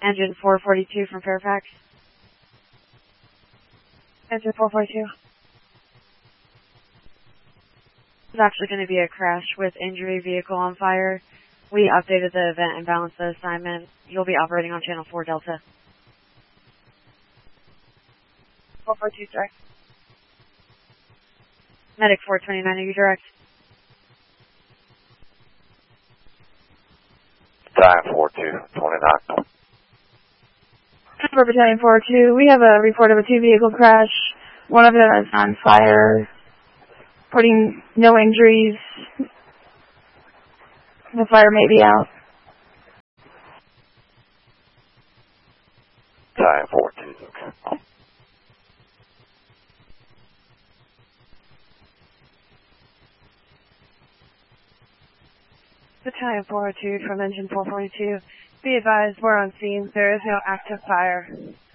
Engine 442 from Fairfax. Engine 442. It's actually going to be a crash with injury, vehicle on fire. We updated the event and balanced the assignment. You'll be operating on channel 4 Delta. 442 direct. Medic 429, are you direct? Battalion 4229. For Battalion 42, we have a report of a 2-vehicle crash. One of them is on fire, reporting no injuries. The fire may be out. Battalion 42. Battalion 402 from Engine 442. Be advised, we're on scene. There is no active fire.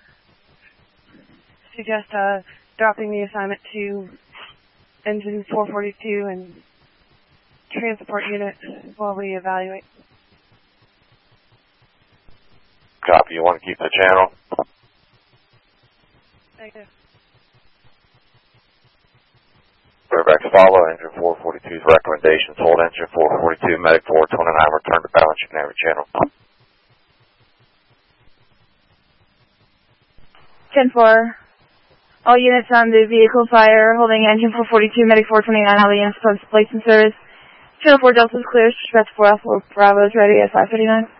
Suggest dropping the assignment to Engine 442 and transport unit while we evaluate. Copy. You want to keep the channel? Thank you. Fairfax follow. Engine 442's recommendations. Hold Engine 442. Medic 429. Return to balance your navy channel. 10-4. All units on the vehicle fire, holding Engine 442, Medic 429, all the units placed in service. Channel 4 Delta is clear. Stretch 4 Alpha Bravo is ready at 5:39.